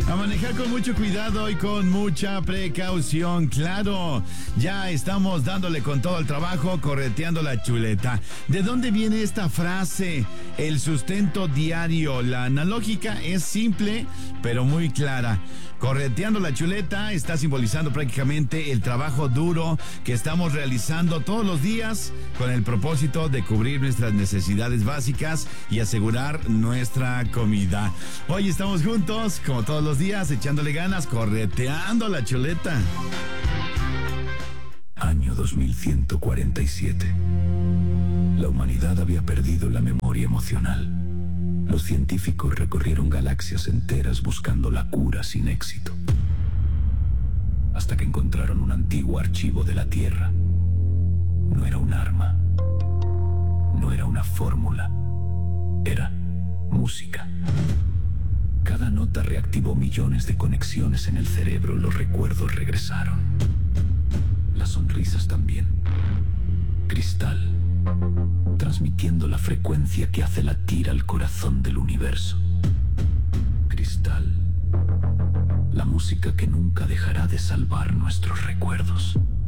A manejar con mucho cuidado y con mucha precaución, claro. Ya estamos dándole con todo el trabajo, correteando la chuleta. ¿De dónde viene esta frase? El sustento diario. La analógica es simple, pero muy clara. Correteando la chuleta está simbolizando prácticamente el trabajo duro que estamos realizando todos los días con el propósito de cubrir nuestras necesidades básicas y asegurar nuestra comida. Hoy estamos juntos, como todos los días, echándole ganas, correteando la chuleta. Año 2147. La humanidad había perdido la memoria emocional. Los científicos recorrieron galaxias enteras buscando la cura sin éxito. Hasta que encontraron un antiguo archivo de la Tierra. No era un arma. No era una fórmula. Era música. Cada nota reactivó millones de conexiones en el cerebro. Los recuerdos regresaron. Las sonrisas también. Cristal, transmitiendo la frecuencia que hace latir al corazón del universo. Cristal, la música que nunca dejará de salvar nuestros recuerdos.